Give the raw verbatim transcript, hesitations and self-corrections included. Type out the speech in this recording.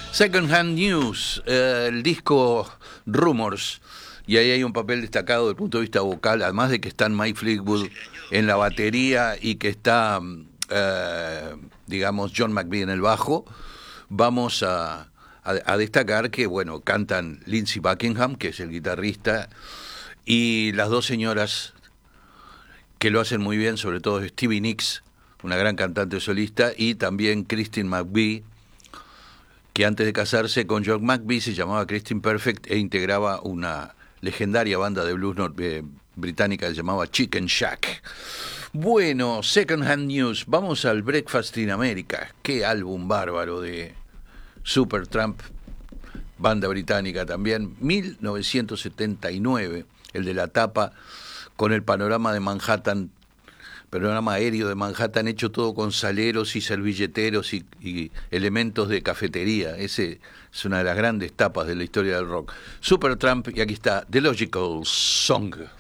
Second Hand News, eh, el disco Rumors, y ahí hay un papel destacado desde el punto de vista vocal, además de que está Mike Fleetwood en la batería y que está, eh, digamos, John McVie en el bajo. Vamos a, a, a destacar que, bueno, cantan Lindsey Buckingham, que es el guitarrista, y las dos señoras que lo hacen muy bien, sobre todo Stevie Nicks, una gran cantante solista, y también Christine McVie, que antes de casarse con John McVie se llamaba Christine Perfect e integraba una legendaria banda de blues eh, británica que se llamaba Chicken Shack. Bueno, Second Hand News, vamos al Breakfast in America. Qué álbum bárbaro de Supertramp, banda británica también, mil novecientos setenta y nueve, el de la tapa con el panorama de Manhattan, panorama aéreo de Manhattan hecho todo con saleros y servilleteros y, y elementos de cafetería. Ese es una de las grandes tapas de la historia del rock. Supertramp, y aquí está The Logical Song.